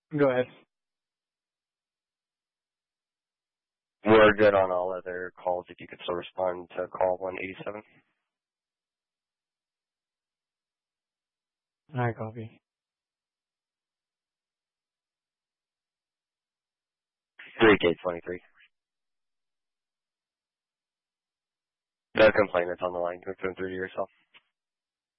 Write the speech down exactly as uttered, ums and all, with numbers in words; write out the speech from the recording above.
Go ahead. We're good on all other calls. If you could still respond to call one eighty-seven. I copy. three K twenty-three. The complainant's on the line. Go through to yourself.